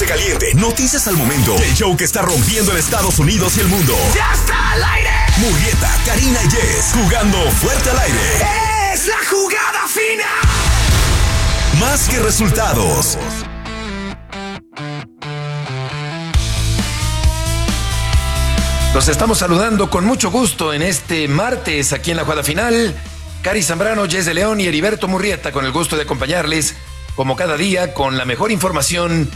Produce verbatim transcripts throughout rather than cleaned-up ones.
Ponte Caliente, noticias al momento. El show que está rompiendo en Estados Unidos y el mundo. ¡Ya está al aire! Murrieta, Karina y Jess, jugando fuerte al aire. ¡Es la jugada final! Más que resultados. Los estamos saludando con mucho gusto en este martes aquí en la jugada final. Cari Zambrano, Jess de León y Heriberto Murrieta, con el gusto de acompañarles como cada día con la mejor información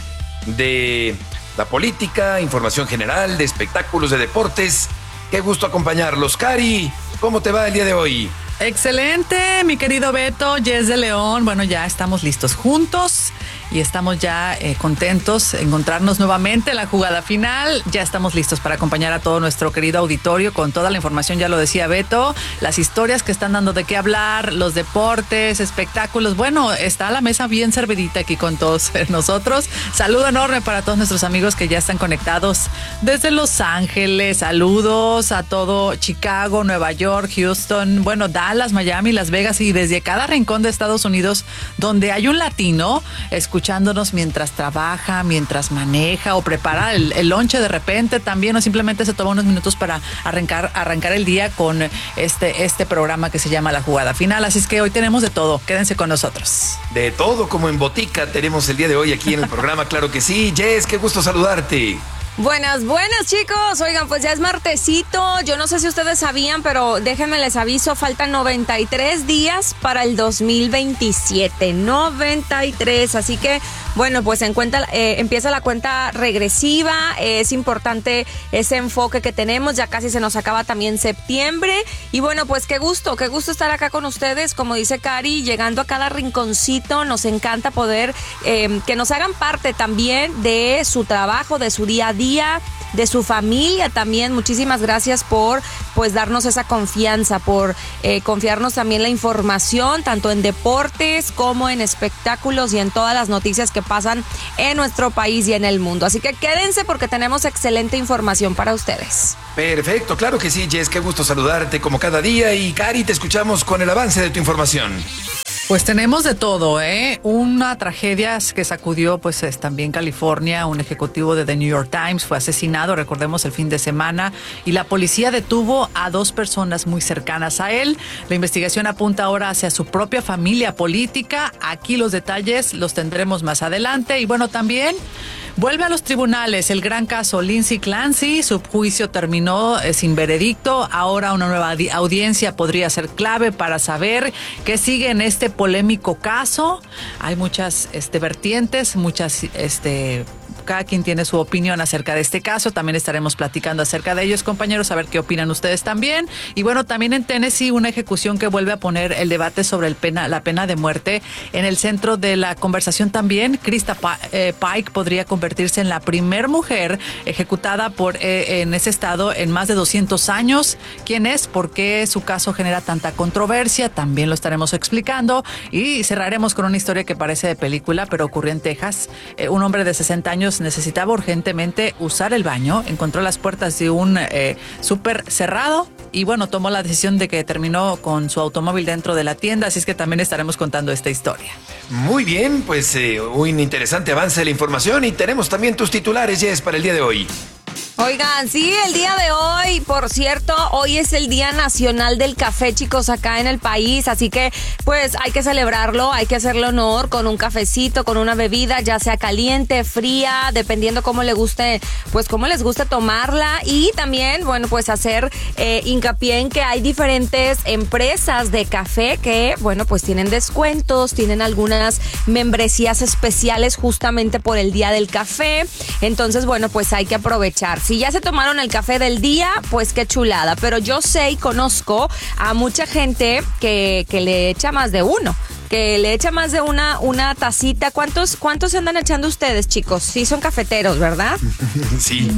de la política, información general, de espectáculos, de deportes. Qué gusto acompañarlos. Cari, ¿cómo te va el día de hoy? Excelente, mi querido Beto, Jess de León. Bueno, ya estamos listos juntos y estamos ya eh, contentos de encontrarnos nuevamente en la jugada final. Ya estamos listos para acompañar a todo nuestro querido auditorio con toda la información, ya lo decía Beto, las historias que están dando de qué hablar, los deportes, espectáculos. Bueno, está la mesa bien servidita aquí con todos nosotros. Saludo enorme para todos nuestros amigos que ya están conectados desde Los Ángeles. Saludos a todo Chicago, Nueva York, Houston, bueno, Dallas, Miami, Las Vegas y desde cada rincón de Estados Unidos donde hay un latino escuchándonos mientras trabaja, mientras maneja o prepara el, el lonche de repente también, o simplemente se toma unos minutos para arrancar, arrancar el día con este, este programa que se llama La Jugada Final. Así es que hoy tenemos de todo. Quédense con nosotros. De todo, como en botica, tenemos el día de hoy aquí en el programa. Claro que sí. Jess, qué gusto saludarte. Buenas, buenas chicos. Oigan, pues ya es martesito. Yo no sé si ustedes sabían, pero déjenme les aviso, faltan noventa y tres días para el dos mil veintisiete. noventa y tres. Así que, bueno, pues en cuenta, eh, empieza la cuenta regresiva. Eh, es importante ese enfoque que tenemos. Ya casi se nos acaba también septiembre. Y bueno, pues qué gusto, qué gusto estar acá con ustedes. Como dice Cari, llegando a cada rinconcito. Nos encanta poder eh, que nos hagan parte también de su trabajo, de su día a día, de su familia también. Muchísimas gracias por pues darnos esa confianza, por eh, confiarnos también la información, tanto en deportes como en espectáculos y en todas las noticias que pasan en nuestro país y en el mundo. Así que quédense porque tenemos excelente información para ustedes. Perfecto, claro que sí, Jess, qué gusto saludarte como cada día. Y Cari, te escuchamos con el avance de tu información. Pues tenemos de todo, ¿eh? Una tragedia que sacudió, pues, es también California. Un ejecutivo de The New York Times fue asesinado, recordemos, el fin de semana, y la policía detuvo a dos personas muy cercanas a él. La investigación apunta ahora hacia su propia familia política. Aquí los detalles los tendremos más adelante. Y bueno, también vuelve a los tribunales el gran caso Lindsay Clancy. Su juicio terminó eh, sin veredicto. Ahora una nueva audiencia podría ser clave para saber qué sigue en este polémico caso. Hay muchas este, vertientes, muchas... este cada quien tiene su opinión acerca de este caso. También estaremos platicando acerca de ellos, compañeros, a ver qué opinan ustedes también. Y bueno, también en Tennessee, una ejecución que vuelve a poner el debate sobre el pena, la pena de muerte en el centro de la conversación también. Krista Pike podría convertirse en la primer mujer ejecutada por eh, en ese estado en más de doscientos años. ¿Quién es? ¿Por qué su caso genera tanta controversia? También lo estaremos explicando. Y cerraremos con una historia que parece de película, pero ocurrió en Texas. Eh, un hombre de sesenta años necesitaba urgentemente usar el baño, encontró las puertas de un eh, súper cerrado y bueno, tomó la decisión de que terminó con su automóvil dentro de la tienda, así es que también estaremos contando esta historia. Muy bien, pues eh, un interesante avance de la información y tenemos también tus titulares, Jess, para el día de hoy. Oigan, sí, el día de hoy, por cierto, hoy es el Día Nacional del Café, chicos, acá en el país, así que pues hay que celebrarlo, hay que hacerle honor con un cafecito, con una bebida, ya sea caliente, fría, dependiendo cómo le guste, pues cómo les guste tomarla, y también, bueno, pues hacer eh, hincapié en que hay diferentes empresas de café que, bueno, pues tienen descuentos, tienen algunas membresías especiales justamente por el Día del Café, entonces, bueno, pues hay que aprovechar. Si ya se tomaron el café del día, pues qué chulada. Pero yo sé y conozco a mucha gente que, que le echa más de uno. Que le echa más de una, una tacita. ¿Cuántos, cuántos se andan echando ustedes, chicos? Sí, son cafeteros, ¿verdad? Sí.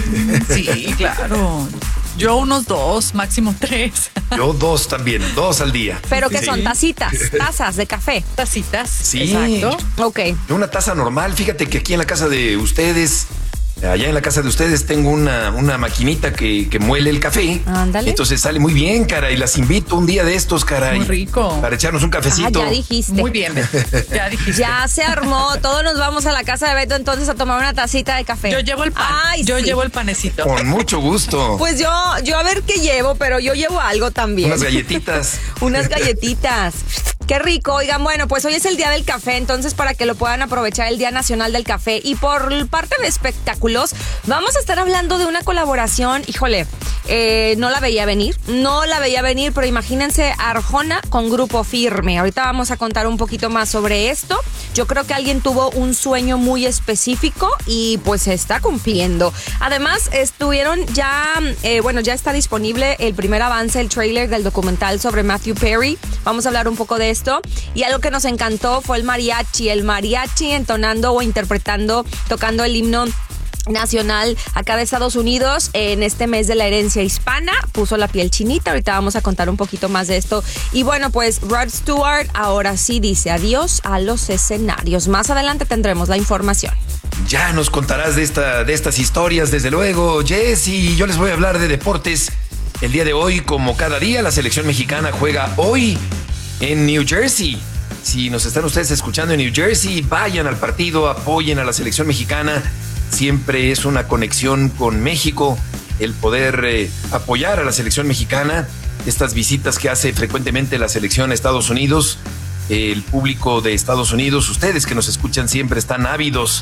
Sí, claro. Yo unos dos, máximo tres. Yo dos también, dos al día. ¿Pero qué sí. son? ¿Tacitas? ¿Tazas de café? Tacitas. Sí. Exacto. Ok. Una taza normal. Fíjate que aquí en la casa de ustedes allá en la casa de ustedes tengo una, una maquinita que, que muele el café. Ándale. Entonces sale muy bien, cara, y las invito un día de estos, cara. Muy rico. Para echarnos un cafecito. Ah, ya dijiste. Muy bien, ya dijiste. Ya se armó. Todos nos vamos a la casa de Beto entonces a tomar una tacita de café. Yo llevo el pan. Ay, yo sí. llevo el panecito. Con mucho gusto. Pues yo, yo a ver qué llevo, pero yo llevo algo también. Unas galletitas. Unas galletitas. Qué rico. Oigan, bueno, pues hoy es el Día del Café, entonces para que lo puedan aprovechar el Día Nacional del Café. Y por parte de espectáculos, vamos a estar hablando de una colaboración, híjole, eh, no la veía venir, no la veía venir, pero imagínense Arjona con Grupo Firme. Ahorita vamos a contar un poquito más sobre esto. Yo creo que alguien tuvo un sueño muy específico y pues se está cumpliendo. Además, estuvieron ya, eh, bueno, ya está disponible el primer avance, el tráiler del documental sobre Matthew Perry. Vamos a hablar un poco de esto. Y algo que nos encantó fue el mariachi, el mariachi entonando o interpretando, tocando el himno nacional acá de Estados Unidos en este mes de la herencia hispana. Puso la piel chinita. Ahorita vamos a contar un poquito más de esto. Y bueno, pues Rod Stewart ahora sí dice adiós a los escenarios. Más adelante tendremos la información. Ya nos contarás de, esta, de estas historias, desde luego, Jess, y yo les voy a hablar de deportes. El día de hoy, como cada día, la selección mexicana juega hoy en New Jersey. Si nos están ustedes escuchando en New Jersey, vayan al partido, apoyen a la selección mexicana. Siempre es una conexión con México el poder eh, apoyar a la selección mexicana. Estas visitas que hace frecuentemente la selección a Estados Unidos, eh, el público de Estados Unidos, ustedes que nos escuchan siempre están ávidos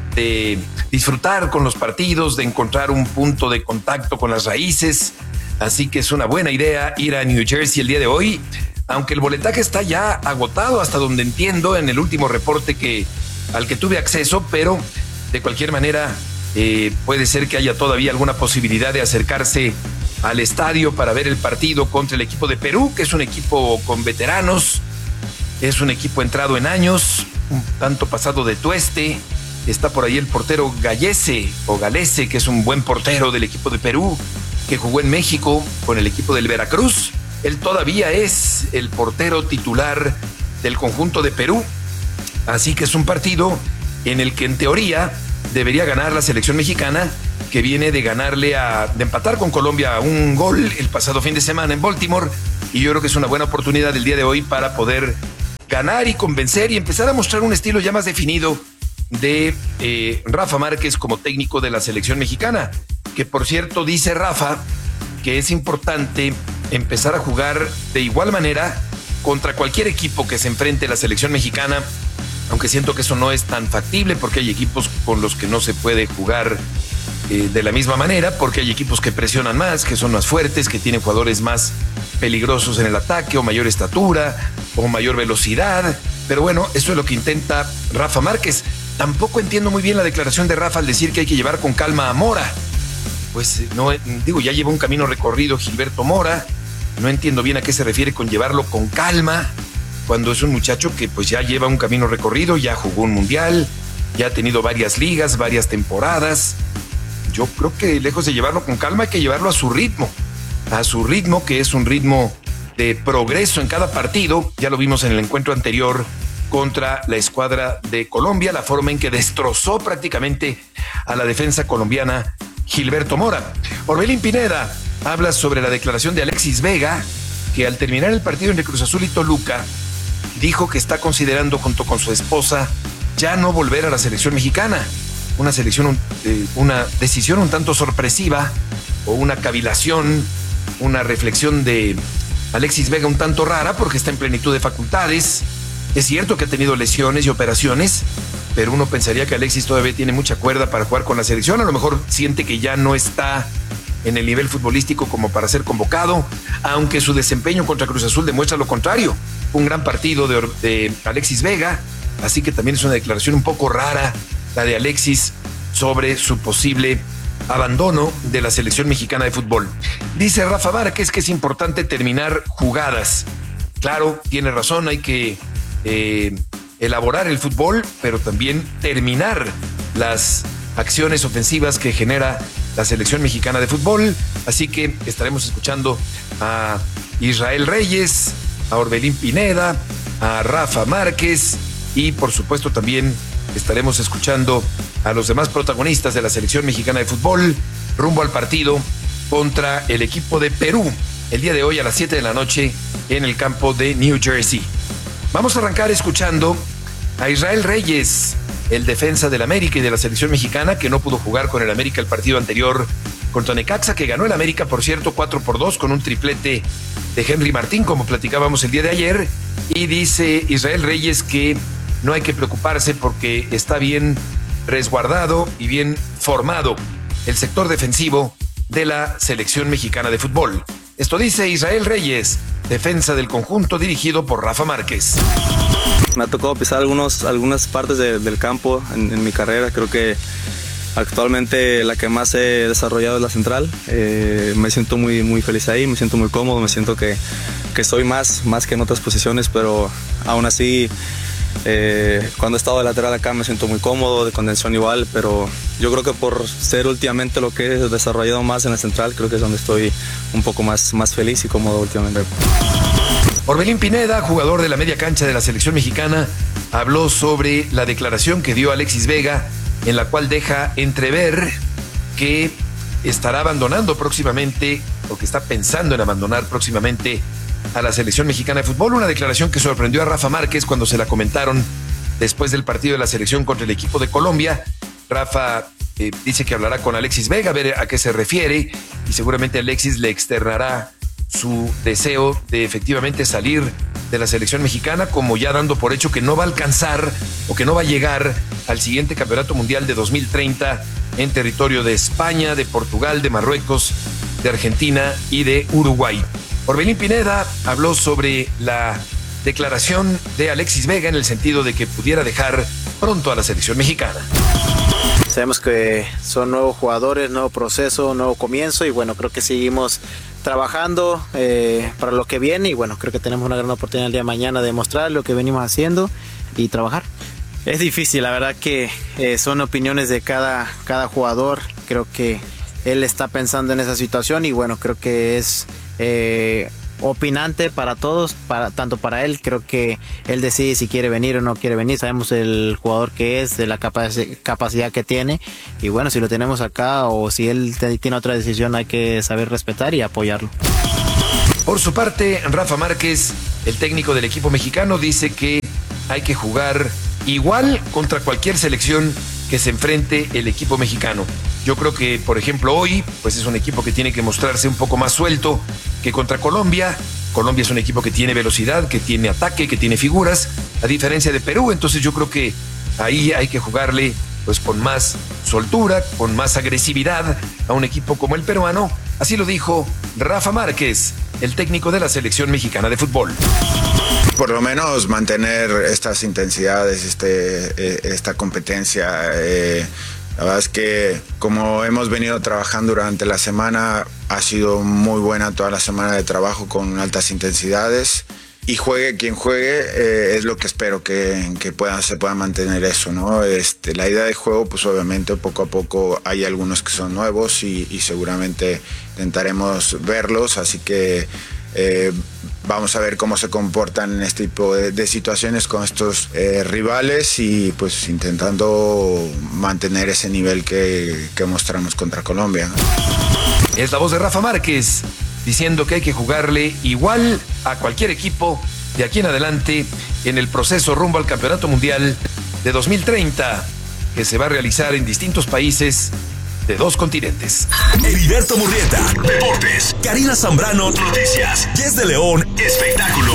de disfrutar con los partidos, de encontrar un punto de contacto con las raíces. Así que es una buena idea ir a New Jersey el día de hoy. Aunque el boletaje está ya agotado hasta donde entiendo en el último reporte que, al que tuve acceso, pero de cualquier manera eh, puede ser que haya todavía alguna posibilidad de acercarse al estadio para ver el partido contra el equipo de Perú, que es un equipo con veteranos, es un equipo entrado en años, un tanto pasado de tueste. Está por ahí el portero Gallese o Galese, que es un buen portero del equipo de Perú, que jugó en México con el equipo del Veracruz. Él todavía es el portero titular del conjunto de Perú. Así que es un partido en el que en teoría debería ganar la selección mexicana, que viene de ganarle a, de empatar con Colombia un gol el pasado fin de semana en Baltimore. Y yo creo que es una buena oportunidad el día de hoy para poder ganar y convencer y empezar a mostrar un estilo ya más definido de eh, Rafa Márquez como técnico de la selección mexicana. Que por cierto, dice Rafa que es importante empezar a jugar de igual manera contra cualquier equipo que se enfrente a la selección mexicana, aunque siento que eso no es tan factible porque hay equipos con los que no se puede jugar eh, de la misma manera, porque hay equipos que presionan más, que son más fuertes, que tienen jugadores más peligrosos en el ataque o mayor estatura o mayor velocidad. Pero bueno, eso es lo que intenta Rafa Márquez. Tampoco entiendo muy bien la declaración de Rafa al decir que hay que llevar con calma a Mora. Pues no, digo, ya lleva un camino recorrido Gilberto Mora. No entiendo bien a qué se refiere con llevarlo con calma, cuando es un muchacho que pues ya lleva un camino recorrido, ya jugó un mundial, ya ha tenido varias ligas, varias temporadas. Yo creo que lejos de llevarlo con calma hay que llevarlo a su ritmo, a su ritmo que es un ritmo de progreso en cada partido. Ya lo vimos en el encuentro anterior contra la escuadra de Colombia, la forma en que destrozó prácticamente a la defensa colombiana Gilberto Mora. Orbelín Pineda habla sobre la declaración de Alexis Vega, que al terminar el partido entre Cruz Azul y Toluca, dijo que está considerando junto con su esposa ya no volver a la selección mexicana. Una selección, eh, una decisión un tanto sorpresiva, o una cavilación, una reflexión de Alexis Vega un tanto rara, porque está en plenitud de facultades. Es cierto que ha tenido lesiones y operaciones, pero uno pensaría que Alexis todavía tiene mucha cuerda para jugar con la selección. A lo mejor siente que ya no está en el nivel futbolístico como para ser convocado, aunque su desempeño contra Cruz Azul demuestra lo contrario. Fue un gran partido de, de Alexis Vega, así que también es una declaración un poco rara la de Alexis sobre su posible abandono de la selección mexicana de fútbol. Dice Rafa Márquez que es importante terminar jugadas. Claro, tiene razón, hay que eh, elaborar el fútbol, pero también terminar las acciones ofensivas que genera la selección mexicana de fútbol. Así que estaremos escuchando a Israel Reyes, a Orbelín Pineda, a Rafa Márquez y por supuesto también estaremos escuchando a los demás protagonistas de la selección mexicana de fútbol rumbo al partido contra el equipo de Perú el día de hoy a las siete de la noche en el campo de New Jersey. Vamos a arrancar escuchando a Israel Reyes, el defensa del América y de la selección mexicana, que no pudo jugar con el América el partido anterior contra Necaxa, que ganó el América, por cierto, cuatro por dos con un triplete de Henry Martín, como platicábamos el día de ayer. Y dice Israel Reyes que no hay que preocuparse porque está bien resguardado y bien formado el sector defensivo de la selección mexicana de fútbol. Esto dice Israel Reyes, defensa del conjunto dirigido por Rafa Márquez. Me ha tocado pisar algunos, algunas partes de, del campo en, en mi carrera. Creo que actualmente la que más he desarrollado es la central. Eh, me siento muy, muy feliz ahí, me siento muy cómodo, me siento que, que soy más, más que en otras posiciones, pero aún así eh, cuando he estado de lateral acá me siento muy cómodo, de contención igual, pero yo creo que por ser últimamente lo que he desarrollado más en la central, creo que es donde estoy un poco más, más feliz y cómodo últimamente. Orbelín Pineda, jugador de la media cancha de la selección mexicana, habló sobre la declaración que dio Alexis Vega, en la cual deja entrever que estará abandonando próximamente, o que está pensando en abandonar próximamente a la selección mexicana de fútbol. Una declaración que sorprendió a Rafa Márquez cuando se la comentaron después del partido de la selección contra el equipo de Colombia. Rafa eh, dice que hablará con Alexis Vega, a ver a qué se refiere, y seguramente Alexis le externará su deseo de efectivamente salir de la selección mexicana, como ya dando por hecho que no va a alcanzar o que no va a llegar al siguiente campeonato mundial de dos mil treinta en territorio de España, de Portugal, de Marruecos, de Argentina y de Uruguay. Orbelín Pineda habló sobre la declaración de Alexis Vega en el sentido de que pudiera dejar pronto a la selección mexicana. Sabemos que son nuevos jugadores, nuevo proceso, nuevo comienzo, y bueno, creo que seguimos trabajando eh, para lo que viene, y bueno, creo que tenemos una gran oportunidad el día de mañana de mostrar lo que venimos haciendo y trabajar. Es difícil, la verdad que eh, son opiniones de cada, cada jugador. Creo que él está pensando en esa situación y bueno, creo que es eh, opinante para todos, para, tanto para él. Creo que él decide si quiere venir o no quiere venir. Sabemos el jugador que es, de la capac- capacidad que tiene, y bueno, si lo tenemos acá o si él te, tiene otra decisión, hay que saber respetar y apoyarlo. Por su parte, Rafa Márquez, el técnico del equipo mexicano, dice que hay que jugar igual contra cualquier selección que se enfrente el equipo mexicano. Yo creo que, por ejemplo, hoy, pues es un equipo que tiene que mostrarse un poco más suelto que contra Colombia. Colombia es un equipo que tiene velocidad, que tiene ataque, que tiene figuras, a diferencia de Perú. Entonces yo creo que ahí hay que jugarle pues con más soltura, con más agresividad a un equipo como el peruano. Así lo dijo Rafa Márquez, el técnico de la selección mexicana de fútbol. Por lo menos mantener estas intensidades, este, esta competencia. Eh, la verdad es que como hemos venido trabajando durante la semana, ha sido muy buena toda la semana de trabajo con altas intensidades. Y juegue quien juegue, eh, es lo que espero que, que pueda, se pueda mantener eso, ¿no? Este, la idea de juego, pues obviamente poco a poco hay algunos que son nuevos y, y seguramente intentaremos verlos, así que eh, vamos a ver cómo se comportan en este tipo de, de situaciones con estos eh, rivales y pues intentando mantener ese nivel que, que mostramos contra Colombia. Es la voz de Rafa Márquez, diciendo que hay que jugarle igual a cualquier equipo de aquí en adelante en el proceso rumbo al Campeonato Mundial de dos mil treinta, que se va a realizar en distintos países de dos continentes. Heriberto Murrieta, deportes. Karina Zambrano, noticias. Jess de León, espectáculos.